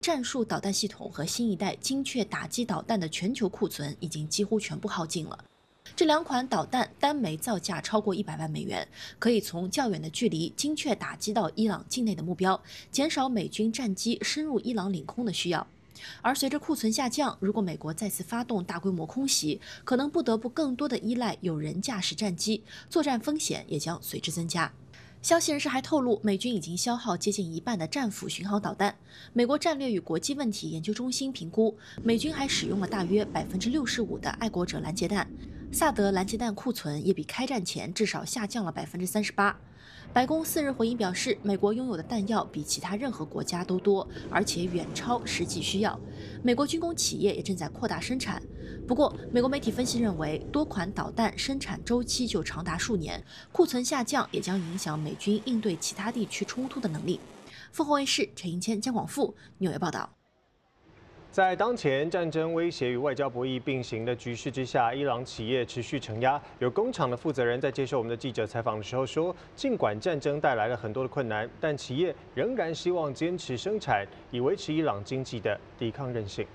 战术导弹系统和新一代精确打击导弹的全球库存已经几乎全部耗尽了。这两款导弹单枚造价超过100万美元，可以从较远的距离精确打击到伊朗境内的目标，减少美军战机深入伊朗领空的需要。而随着库存下降，如果美国再次发动大规模空袭，可能不得不更多的依赖有人驾驶战机，作战风险也将随之增加。消息人士还透露，美军已经消耗接近1半的战斧巡航导弹。美国战略与国际问题研究中心评估，美军还使用了大约65%的爱国者拦截弹。萨德拦截弹库存也比开战前至少下降了38%。白宫4日回应表示，美国拥有的弹药比其他任何国家都多，而且远超实际需要。美国军工企业也正在扩大生产。不过，美国媒体分析认为，多款导弹生产周期就长达数年，库存下降也将影响美军应对其他地区冲突的能力。凤凰卫视陈银谦、姜广富纽约报道。 在当前战争威胁与外交博弈并行的局势之下，伊朗企业持续承压。有工厂的负责人在接受我们的记者采访的时候说，尽管战争带来了很多的困难，但企业仍然希望坚持生产，以维持伊朗经济的抵抗韧性。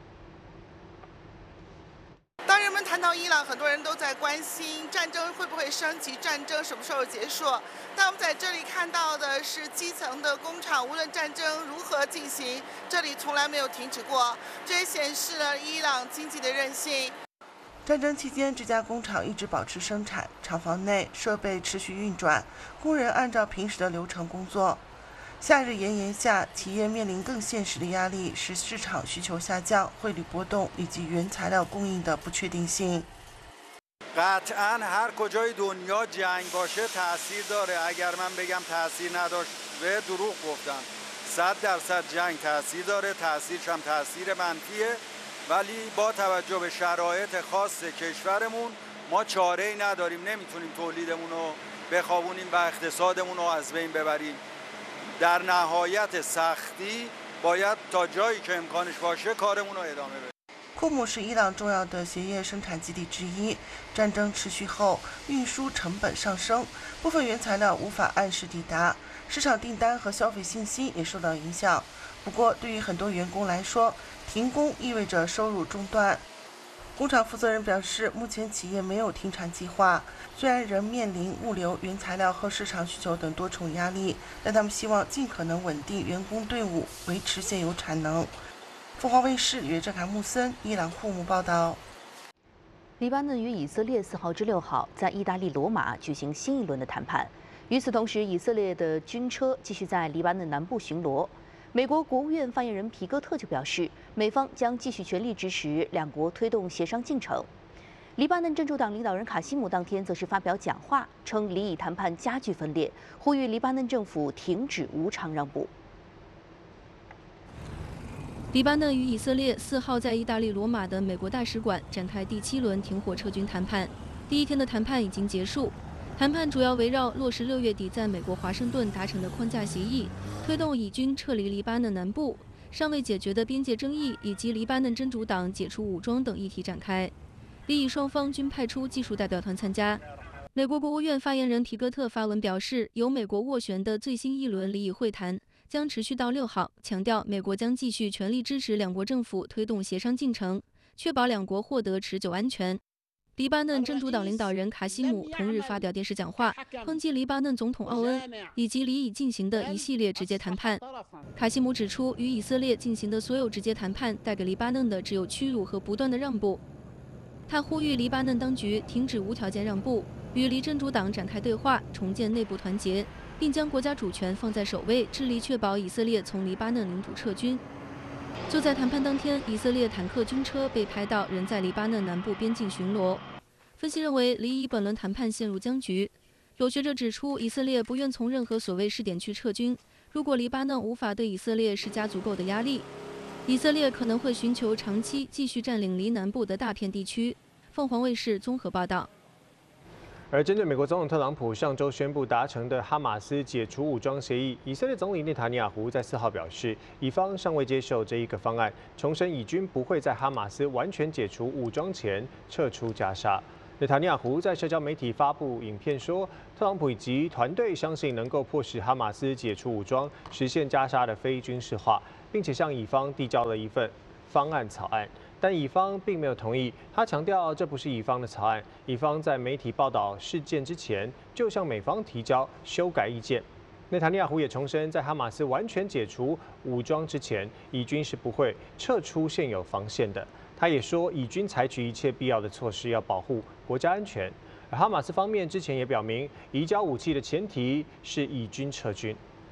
当人们谈到伊朗，很多人都在关心战争会不会升级，战争什么时候结束。但我们在这里看到的是基层的工厂，无论战争如何进行，这里从来没有停止过。这也显示了伊朗经济的韧性。 战争期间，这家工厂一直保持生产，厂房内设备持续运转，工人按照平时的流程工作。夏日炎炎下，企业面临更现实的压力是市场需求下降、汇率波动以及原材料供应的不确定性。 قطعاً هر کجای دنیا جنگ باشه تاثیر داره. اگر من بگم تاثیر نداشت به دروغ گفتم. 100% جنگ تاثیر داره. تاثیرش هم تاثیر منفیه. ولی با توجه به شرایط خاص کشورمون ما چاره‌ای نداریم. نمیتونیم تولیدمون رو بخوابونیم و اقتصادمون رو از بین ببریم. در نهایت سختی باید تا جایی که امکانش باشه کارمون رو ادامه بدیم. 库姆是伊朗重要的鞋业生产基地之一。战争持续后，运输成本上升，部分原材料无法按时抵达，市场订单和消费信心也受到影响。不过，对于很多员工来说，停工意味着收入中断。工厂负责人表示，目前企业没有停产计划，虽然仍面临物流、原材料和市场需求等多重压力，但他们希望尽可能稳定员工队伍，维持现有产能。凤凰卫视约哲卡穆森，伊朗库姆报道。 黎巴嫩与以色列4号至6号在意大利罗马举行新一轮的谈判。与此同时，以色列的军车继续在黎巴嫩南部巡逻。美国国务院发言人皮戈特就表示，美方将继续全力支持两国推动协商进程。黎巴嫩真主党领导人卡西姆当天则是发表讲话，称黎以谈判加剧分裂，呼吁黎巴嫩政府停止无偿让步。 黎巴嫩与以色列4号在意大利罗马的美国大使馆展开第7轮停火撤军谈判。第1天的谈判已经结束，谈判主要围绕落实6月底在美国华盛顿达成的框架协议，推动以军撤离黎巴嫩南部、尚未解决的边界争议以及黎巴嫩真主党解除武装等议题展开。黎以双方均派出技术代表团参加。美国国务院发言人皮戈特发文表示，由美国斡旋的最新一轮黎以会谈将持续到6号，强调美国将继续全力支持两国政府推动协商进程，确保两国获得持久安全。黎巴嫩真主党领导人卡西姆同日发表电视讲话，抨击黎巴嫩总统奥恩以及黎以进行的一系列直接谈判。卡西姆指出，与以色列进行的所有直接谈判带给黎巴嫩的只有屈辱和不断的让步。他呼吁黎巴嫩当局停止无条件让步，与黎真主党展开对话，重建内部团结，并将国家主权放在首位，致力确保以色列从黎巴嫩领土撤军。就在谈判当天，以色列坦克军车被拍到仍在黎巴嫩南部边境巡逻。分析认为，黎以本轮谈判陷入僵局。有学者指出，以色列不愿从任何所谓试点区撤军，如果黎巴嫩无法对以色列施加足够的压力，以色列可能会寻求长期继续占领黎南部的大片地区。凤凰卫视综合报道。 而针对美国总统特朗普上周宣布达成的哈马斯解除武装协议，以色列总理内塔尼亚胡在4号表示，以方尚未接受这一个方案，重申以军不会在哈马斯完全解除武装前撤出加沙。内塔尼亚胡在社交媒体发布影片说，特朗普以及团队相信能够迫使哈马斯解除武装，实现加沙的非军事化， 并且向以方递交了一份方案草案。但以方并没有同意。他强调，这不是以方的草案。以方在媒体报道事件之前，就向美方提交修改意见。内塔尼亚胡也重申，在哈马斯完全解除武装之前，以军是不会撤出现有防线的。他也说，以军采取一切必要的措施，要保护国家安全。而哈马斯方面之前也表明，移交武器的前提是以军撤军。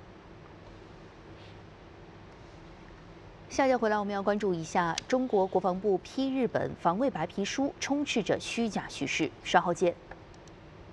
下节回来，我们要关注一下中国国防部批日本防卫白皮书，充斥着虚假叙事。稍后见。